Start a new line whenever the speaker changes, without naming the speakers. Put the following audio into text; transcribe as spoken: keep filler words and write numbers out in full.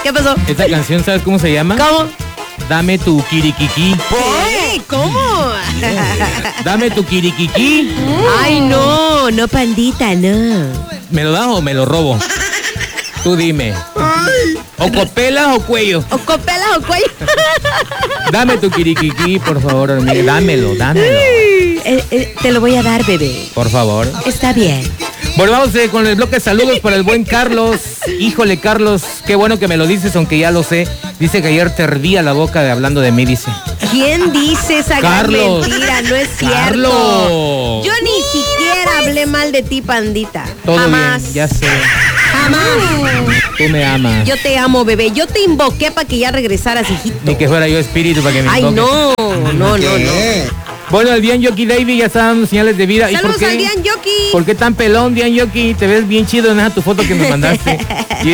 ¿Qué pasó?
Esta canción, ¿sabes cómo se llama?
¿Cómo?
Dame tu kiriquiqui.
¿Qué? ¿Cómo?
Dame tu kiriquiqui.
Ay, no, no, pandita, no.
¿Me lo das o me lo robo? Tú dime. ¿O copelas o cuello?
¿O copelas o cuello?
Dame tu kiriquiqui, por favor, amiga. Dámelo, dámelo.
Eh, eh, te lo voy a dar, bebé.
Por favor.
Está bien.
Bueno, vamos eh, con el bloque de saludos para el buen Carlos. Híjole, Carlos, qué bueno que me lo dices, aunque ya lo sé. Dice que ayer te hervía la boca de hablando de mí, dice.
¿Quién dice esa
Carlos.
gran mentira? No es cierto.
Carlos.
Yo ni siquiera hablé mal de ti, pandita.
Todo
Jamás.
bien, ya sé.
Jamás.
Tú me amas.
Yo te amo, bebé. Yo te invoqué para que ya regresaras, hijito.
Ni que fuera yo espíritu para que me
Ay,
invoques.
no, no, no, no.
Bueno, el Dian Yoki David ya está dando señales de vida.
Saludos
¿Y por qué?
al Dian Yoki.
¿Por qué tan pelón, Dian Yoki? Te ves bien chido en esa tu foto que me mandaste.